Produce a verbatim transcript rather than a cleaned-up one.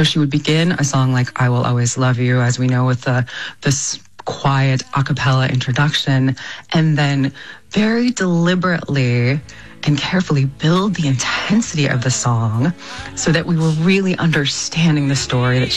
So she would begin a song like I Will Always Love You, as we know, with the this quiet a cappella introduction, and then very deliberately and carefully build the intensity of the song so that we were really understanding the story that